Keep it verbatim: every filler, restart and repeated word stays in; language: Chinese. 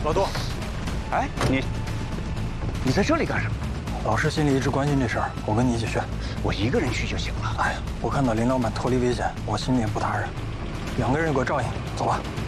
老杜，哎，你你在这里干什么？ 老师心里一直关心这事儿，我跟你一起去。 我一个人去就行了。 哎呀，我看到林老板脱离危险，我心里也不踏实。两个人有个照应，走吧。